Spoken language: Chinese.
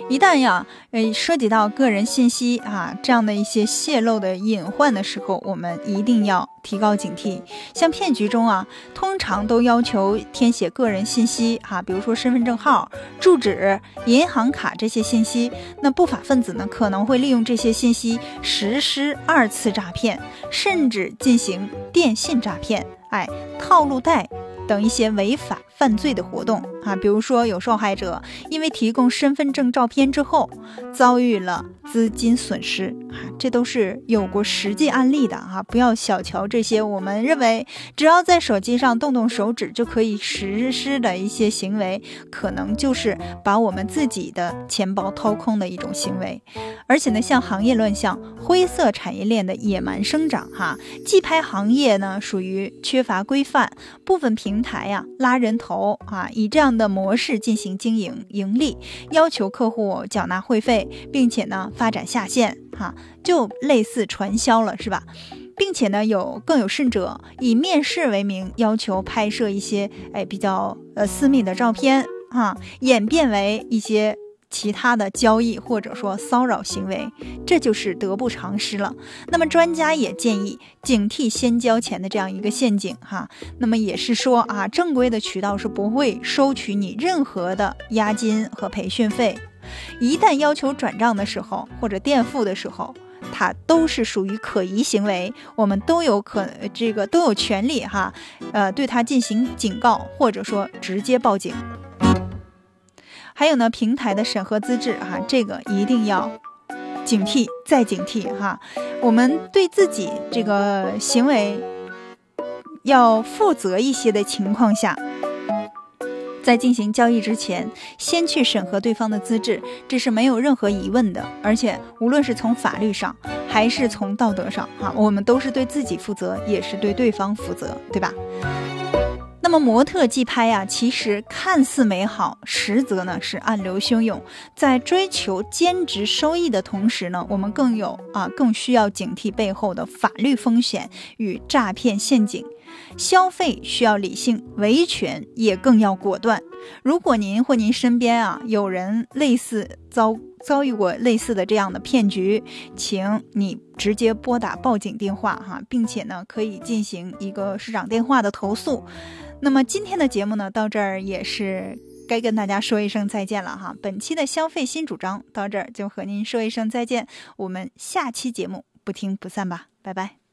一旦涉及到个人信息这样的一些泄露的隐患的时候，我们一定要提高警惕。像骗局中通常都要求填写个人信息比如说身份证号、住址、银行卡这些信息。那不法分子呢，可能会利用这些信息实施2次诈骗，甚至进行电信诈骗、套路贷等一些违法犯罪的活动比如说有受害者因为提供身份证照片之后遭遇了资金损失这都是有过实际案例的不要小瞧这些我们认为只要在手机上动动手指就可以实施的一些行为，可能就是把我们自己的钱包掏空的一种行为。而且呢，像行业乱象、灰色产业链的野蛮生长寄拍行业呢属于缺乏规范，部分平台拉人头以这样的模式进行经营盈利，要求客户缴纳会费，并且呢发展下线就类似传销了，是吧？并且呢更有甚者以面试为名要求拍摄一些比较私密的照片演变为一些其他的交易或者说骚扰行为，这就是得不偿失了。那么专家也建议警惕先交钱的这样一个陷阱那么也是说正规的渠道是不会收取你任何的押金和培训费，一旦要求转账的时候或者垫付的时候，它都是属于可疑行为，我们都有权利对它进行警告或者说直接报警。还有呢，平台的审核资质这个一定要警惕再警惕我们对自己这个行为要负责一些的情况下，在进行交易之前先去审核对方的资质，这是没有任何疑问的。而且无论是从法律上还是从道德上我们都是对自己负责，也是对对方负责，对吧？那么模特寄拍其实看似美好，实则呢是暗流汹涌。在追求兼职收益的同时呢，我们更需要警惕背后的法律风险与诈骗陷阱。消费需要理性，维权也更要果断。如果您或您身边有人遭遇过类似的这样的骗局，请你直接拨打报警电话并且呢可以进行一个市长电话的投诉。那么今天的节目呢到这儿也是该跟大家说一声再见了本期的消费新主张到这儿就和您说一声再见，我们下期节目不听不散吧，拜拜。